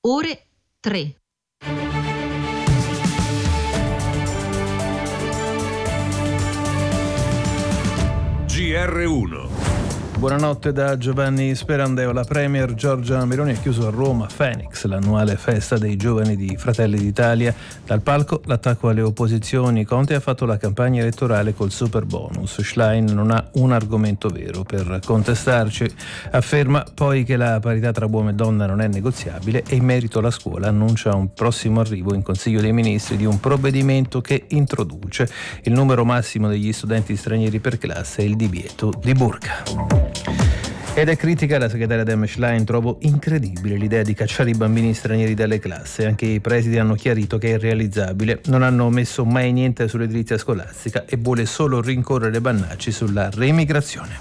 ore 3. GR1. Buonanotte da Giovanni Sperandeo. La premier Giorgia Meloni ha chiuso a Roma Phoenix, l'annuale festa dei giovani di Fratelli d'Italia. Dal palco l'attacco alle opposizioni. Conte ha fatto la campagna elettorale col super bonus. Schlein non ha un argomento vero per contestarci. Afferma poi che la parità tra uomo e donna non è negoziabile e in merito la scuola annuncia un prossimo arrivo in Consiglio dei Ministri di un provvedimento che introduce il numero massimo degli studenti stranieri per classe e il divieto di burqa. Ed è critica la segretaria Dem Schlein. Trovo incredibile l'idea di cacciare i bambini stranieri dalle classi. Anche i presidi hanno chiarito che è irrealizzabile. Non hanno messo mai niente sull'edilizia scolastica e vuole solo rincorrere Bannacci sulla reimmigrazione.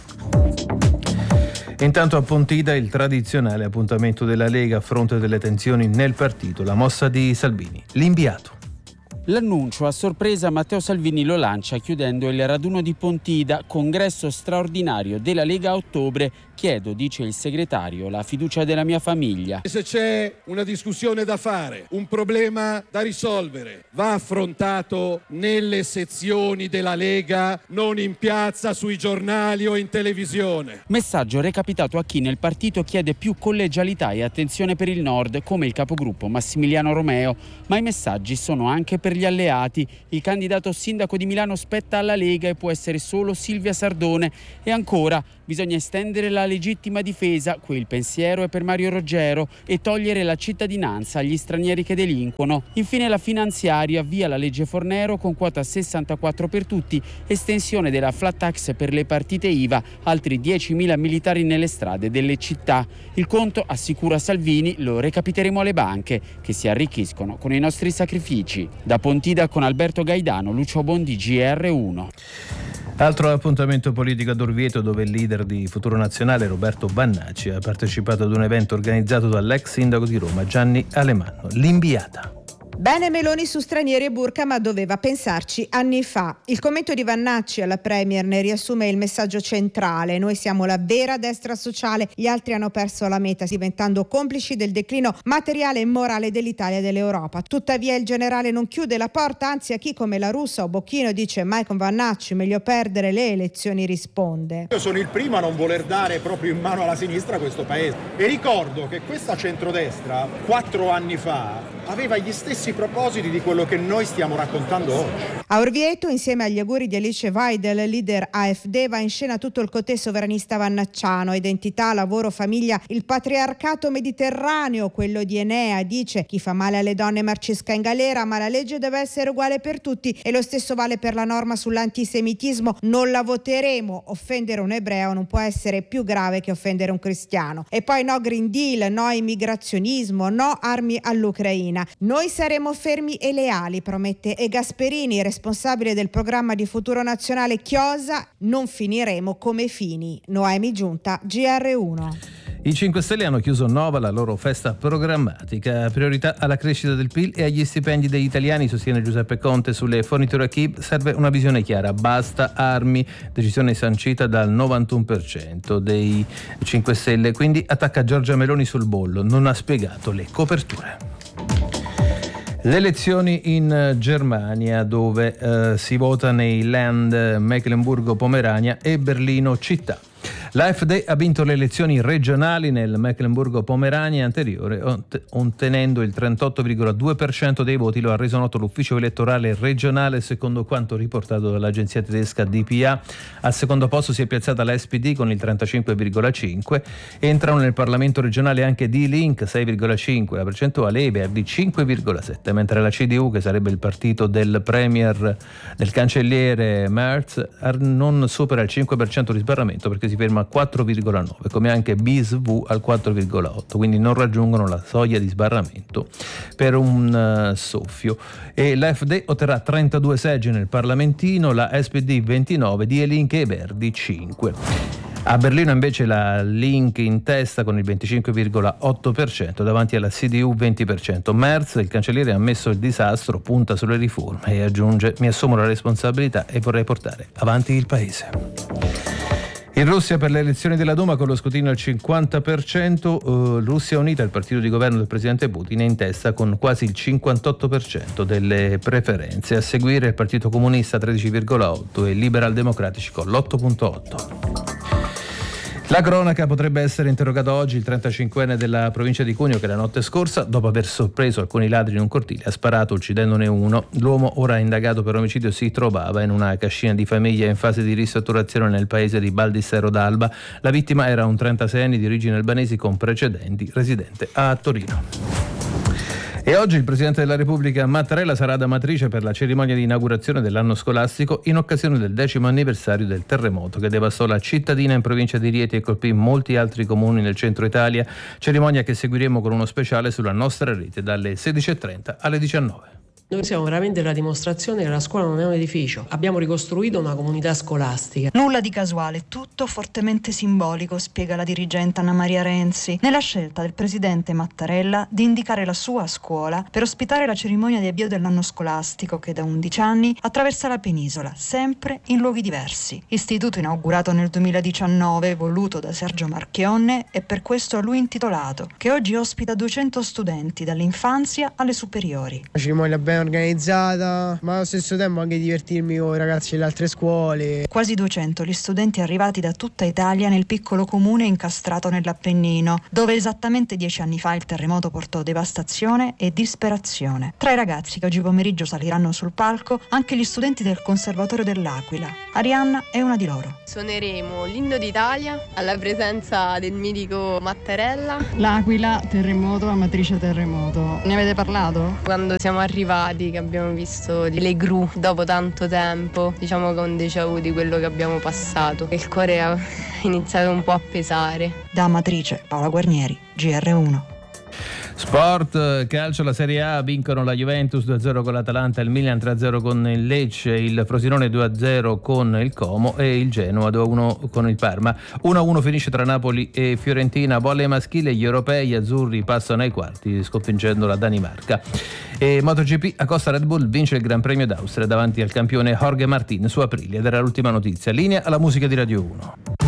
Intanto a Pontida il tradizionale appuntamento della Lega a fronte delle tensioni nel partito. La mossa di Salvini. L'inviato. L'annuncio a sorpresa Matteo Salvini lo lancia chiudendo il raduno di Pontida, congresso straordinario della Lega a ottobre. Chiedo, dice il segretario, la fiducia della mia famiglia. Se c'è una discussione da fare, un problema da risolvere, va affrontato nelle sezioni della Lega, non in piazza, sui giornali o in televisione. Messaggio recapitato a chi nel partito chiede più collegialità e attenzione per il Nord, come il capogruppo Massimiliano Romeo. Ma i messaggi sono anche per gli alleati. Il candidato sindaco di Milano spetta alla Lega e può essere solo Silvia Sardone. E ancora, bisogna estendere la legittima difesa, qui il pensiero è per Mario Roggero, e togliere la cittadinanza agli stranieri che delinquono. Infine la finanziaria, via la legge Fornero con quota 64 per tutti, estensione della flat tax per le partite IVA, altri 10.000 militari nelle strade delle città. Il conto, assicura Salvini, lo recapiteremo alle banche, che si arricchiscono con i nostri sacrifici. Da Pontida con Alberto Gaidano, Lucio Bondi, GR1. Altro appuntamento politico ad Orvieto, dove il leader di Futuro Nazionale Roberto Bannacci ha partecipato ad un evento organizzato dall'ex sindaco di Roma Gianni Alemanno. L'inviata. Bene Meloni su stranieri e burca, ma doveva pensarci anni fa. Il commento di Bannacci alla Premier ne riassume il messaggio centrale: noi siamo la vera destra sociale, gli altri hanno perso la meta diventando complici del declino materiale e morale dell'Italia e dell'Europa. Tuttavia il generale non chiude la porta, anzi a chi come La Russa o Bocchino dice mai con Bannacci meglio perdere le elezioni risponde: io sono il primo a non voler dare proprio in mano alla sinistra questo paese, e ricordo che questa centrodestra 4 anni fa aveva gli stessi propositi di quello che noi stiamo raccontando oggi. A Orvieto, insieme agli auguri di Alice Weidel, leader AfD, va in scena tutto il cotè sovranista vannacciano: identità, lavoro, famiglia, il patriarcato mediterraneo, quello di Enea. Dice: chi fa male alle donne marcisca in galera, ma la legge deve essere uguale per tutti, e lo stesso vale per la norma sull'antisemitismo. Non la voteremo. Offendere un ebreo non può essere più grave che offendere un cristiano. E poi no Green Deal, no immigrazionismo, no armi all'Ucraina. Noi saremo fermi e leali, promette, e Gasperini, responsabile del programma di Futuro Nazionale, chiosa: non finiremo come Fini. Noemi Giunta, GR1. I 5 Stelle hanno chiuso Nova la loro festa programmatica. Priorità alla crescita del PIL e agli stipendi degli italiani, sostiene Giuseppe Conte. Sulle forniture a Kiev serve una visione chiara, basta armi, decisione sancita dal 91% dei 5 Stelle, quindi attacca Giorgia Meloni sul bollo, non ha spiegato le coperture. Le elezioni in Germania, dove si vota nei Land Mecklenburgo-Pomerania e Berlino città. L'AfD ha vinto le elezioni regionali nel Mecklenburgo-Pomerania anteriore, ottenendo il 38,2% dei voti. Lo ha reso noto l'ufficio elettorale regionale, secondo quanto riportato dall'agenzia tedesca DPA. Al secondo posto si è piazzata la SPD con il 35,5%. Entrano nel Parlamento regionale anche Die Link, 6,5%, la percentuale, e Verdi 5,7%, mentre la CDU, che sarebbe il partito del del cancelliere Merz, non supera il 5% di sbarramento, perché si ferma a 4,9%, come anche BSV al 4,8%, quindi non raggiungono la soglia di sbarramento per un soffio. E l'AfD otterrà 32 seggi nel Parlamentino, la SPD 29, Die Linke e Verdi 5. A Berlino invece la Link in testa con il 25,8% davanti alla CDU 20%. Merz, il cancelliere, ha ammesso il disastro, punta sulle riforme e aggiunge: mi assumo la responsabilità e vorrei portare avanti il paese. In Russia per le elezioni della Duma con lo scrutinio al 50%, Russia Unita, il partito di governo del presidente Putin, è in testa con quasi il 58% delle preferenze. A seguire il Partito Comunista 13,8% e i Liberal Democratici con l'8,8%. La cronaca: potrebbe essere interrogato oggi il 35enne della provincia di Cuneo che la notte scorsa, dopo aver sorpreso alcuni ladri in un cortile, ha sparato uccidendone uno. L'uomo, ora indagato per omicidio, si trovava in una cascina di famiglia in fase di ristrutturazione nel paese di Baldissero d'Alba. La vittima era un 36enne di origini albanesi con precedenti, residente a Torino. E oggi il Presidente della Repubblica Mattarella sarà ad Amatrice per la cerimonia di inaugurazione dell'anno scolastico in occasione del 10° anniversario del terremoto che devastò la cittadina in provincia di Rieti e colpì molti altri comuni nel centro Italia. Cerimonia che seguiremo con uno speciale sulla nostra rete dalle 16:30 alle 19. Noi siamo veramente la dimostrazione che la scuola non è un edificio. Abbiamo ricostruito una comunità scolastica. Nulla di casuale, tutto fortemente simbolico, spiega la dirigente Anna Maria Renzi, nella scelta del presidente Mattarella di indicare la sua scuola per ospitare la cerimonia di avvio dell'anno scolastico che da 11 anni attraversa la penisola, sempre in luoghi diversi. Istituto inaugurato nel 2019, voluto da Sergio Marchionne e per questo a lui intitolato, che oggi ospita 200 studenti dall'infanzia alle superiori. La cerimonia ben organizzata, ma allo stesso tempo anche divertirmi con i ragazzi delle altre scuole. Quasi 200 gli studenti arrivati da tutta Italia nel piccolo comune incastrato nell'Appennino, dove esattamente 10 anni fa il terremoto portò devastazione e disperazione. Tra i ragazzi che oggi pomeriggio saliranno sul palco anche gli studenti del Conservatorio dell'Aquila. Arianna è una di loro. Suoneremo l'Inno d'Italia alla presenza del mitico Mattarella. L'Aquila, terremoto, Amatrice terremoto. Ne avete parlato? Quando siamo arrivati, che abbiamo visto le gru dopo tanto tempo, diciamo che un déjà vu di quello che abbiamo passato. Il cuore ha iniziato un po' a pesare. Da Amatrice, Paola Guarnieri, GR1. Sport, calcio, la Serie A: vincono la Juventus 2-0 con l'Atalanta, il Milan 3-0 con il Lecce, il Frosinone 2-0 con il Como e il Genoa 2-1 con il Parma. 1-1 finisce tra Napoli e Fiorentina. Volley maschile, gli europei azzurri passano ai quarti sconfiggendo la Danimarca. E MotoGP, a Costa Red Bull vince il Gran Premio d'Austria davanti al campione Jorge Martin su Aprilia ed era l'ultima notizia. Linea alla musica di Radio 1.